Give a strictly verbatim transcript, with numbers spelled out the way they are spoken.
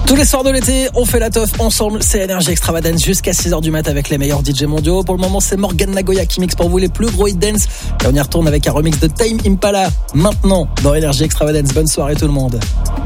Tous les soirs de l'été, on fait la teuf ensemble, c'est Energy Extravagance jusqu'à six heures du mat avec les meilleurs D J mondiaux. Pour le moment, c'est Morgan Nagoya qui mixe pour vous les plus gros hit dance. Et on y retourne avec un remix de Tame Impala maintenant dans Energy Extravagance. Bonne soirée tout le monde.